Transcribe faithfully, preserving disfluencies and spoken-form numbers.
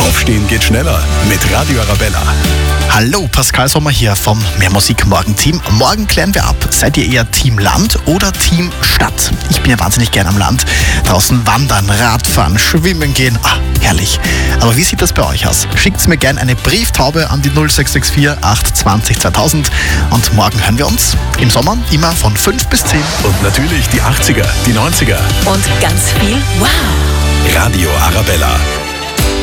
Aufstehen geht schneller mit Radio Arabella. Hallo, Pascal Sommer hier vom Mehr Musik Morgen Team. Morgen klären wir ab, seid ihr eher Team Land oder Team Stadt? Ich bin ja wahnsinnig gern am Land. Draußen wandern, Radfahren, schwimmen gehen. Ah, herrlich. Aber wie sieht das bei euch aus? Schickt mir gerne eine Brieftaube an die null sechs sechs vier acht zwanzig zweitausend. Und morgen hören wir uns im Sommer immer von fünf bis zehn. Und natürlich die achtziger, die neunziger. Und ganz viel Wow! Radio Arabella.